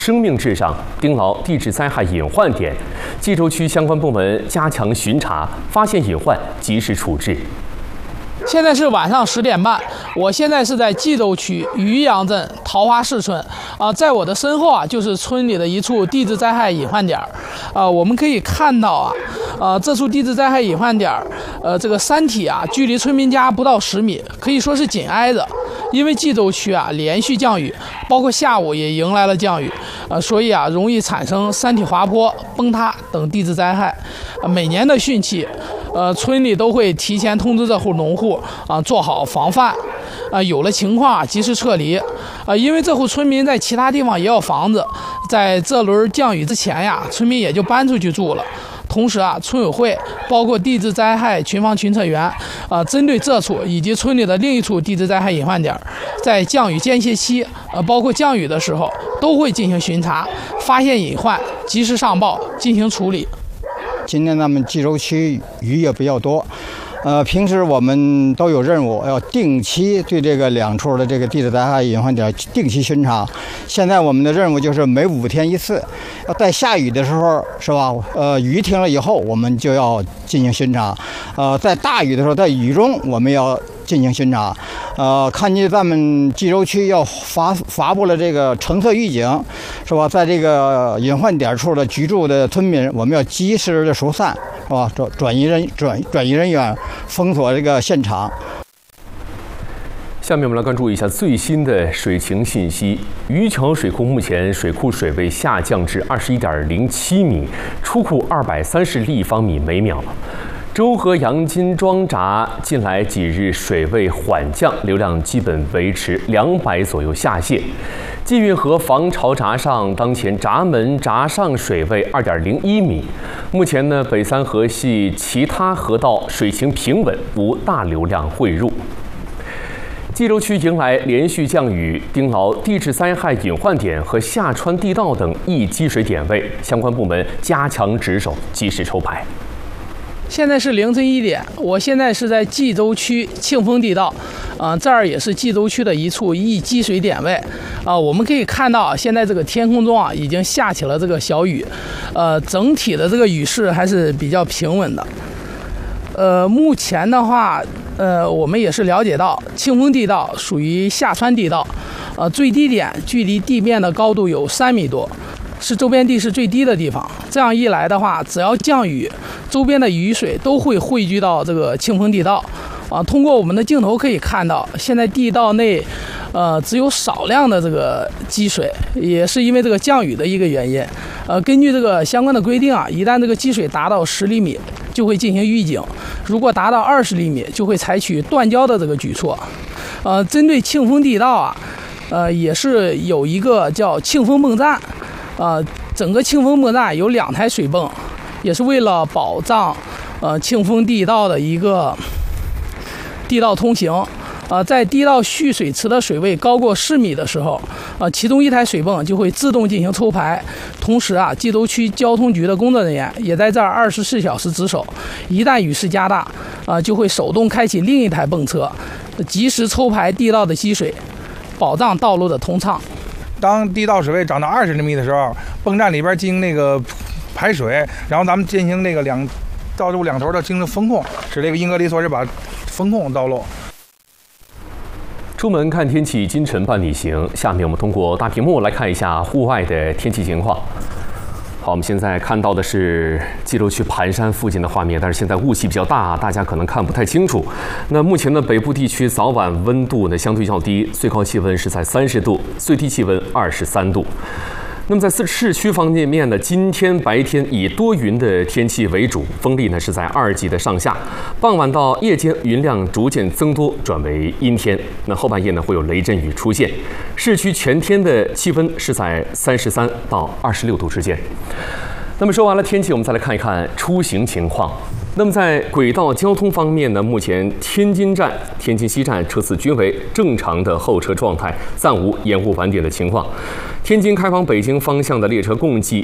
生命至上，盯牢地质灾害隐患点。冀州区相关部门加强巡查，发现隐患及时处置。 现在是晚上10点半，我现在是在冀州区渔阳镇桃花市村在我的身后就是村里的一处地质灾害隐患点我们可以看到这处地质灾害隐患点这个山体距离村民家不到10米，可以说是紧挨着。因为冀州区连续降雨，包括下午也迎来了降雨所以容易产生山体滑坡、崩塌等地质灾害。每年的汛期村里都会提前通知这户农户做好防范有了情况及时撤离因为这户村民在其他地方也有房子，在这轮降雨之前村民也就搬出去住了。同时村委会包括地质灾害群防群测员针对这处以及村里的另一处地质灾害隐患点，在降雨间歇期包括降雨的时候都会进行巡查，发现隐患及时上报进行处理。 今年咱们冀州区雨也比较多，平时我们都有任务要定期对这个2处的这个地质灾害隐患点定期巡查。现在我们的任务就是每5天一次，要在下雨的时候是吧？雨停了以后我们就要进行巡查，在大雨的时候，在雨中我们要进行巡查。看见咱们冀州区要发布了这个橙色预警，是吧？在这个隐患点处的居住的村民，我们要及时的疏散，是吧？转移人员，封锁这个现场。 下面我们来关注一下最新的水情信息。渔桥水库目前水库水位下降至21.07米，出库230立方米每秒。周河杨金庄闸近来几日水位缓降，流量基本维持200左右下泄。济运河防潮闸上当前闸门闸上水位2.01米。目前呢，北三河系其他河道水情平稳，无大流量汇入。冀州区迎来连续降雨，盯牢地质灾害隐患点和下穿地道等易积水点位，相关部门加强值守，及时抽排。 现在是凌晨1点，我现在是在冀州区庆丰地道，这儿也是冀州区的一处易积水点位，我们可以看到现在这个天空中已经下起了这个小雨，整体的这个雨势还是比较平稳的。目前的话，我们也是了解到庆丰地道属于下穿地道，最低点距离地面的高度有3米多。是周边地势最低的地方，这样一来的话，只要降雨，周边的雨水都会汇聚到这个庆丰地道。通过我们的镜头可以看到，现在地道内，只有少量的这个积水，也是因为这个降雨的一个原因。根据这个相关的规定一旦这个积水达到10厘米，就会进行预警；如果达到20厘米，就会采取断交的这个举措。针对庆丰地道也是有一个叫庆丰泵站。整个庆丰泵站有2台水泵，也是为了保障庆丰地道的一个地道通行。在地道蓄水池的水位高过4米的时候，其中1台水泵就会自动进行抽排。同时冀州区交通局的工作人员也在这儿24小时值守，一旦雨势加大，就会手动开启另一台泵车，及时抽排地道的积水，保障道路的通畅。 当地道水位涨到20厘米的时候，泵站里边进行那个排水，然后咱们进行那个道路2头的进行封控，使这个英格里措施把封控道路。 出门看天气，今晨伴你行。下面我们通过大屏幕来看一下户外的天气情况。好，我们现在看到的是冀州区盘山附近的画面，但是现在雾气比较大，大家可能看不太清楚。那目前呢，北部地区早晚温度呢相对较低，最高气温是在30度，最低气温23度。那么在市区方面呢，今天白天以多云的天气为主，风力呢是在2级的上下。傍晚到夜间云量逐渐增多，转为阴天。那后半夜呢会有雷阵雨出现。市区全天的气温是在33到26度之间。那么说完了天气，我们再来看一看出行情况。那么在轨道交通方面呢，目前天津站、天津西站车次均为正常的候车状态，暂无延误晚点的情况。天津开往北京方向的列车共计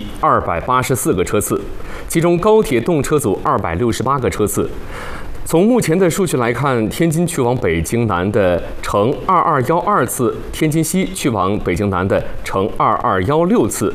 284个车次，其中高铁动车组268个车次。从目前的数据来看，天津去往北京南的乘2212次，天津西去往北京南的乘2216次，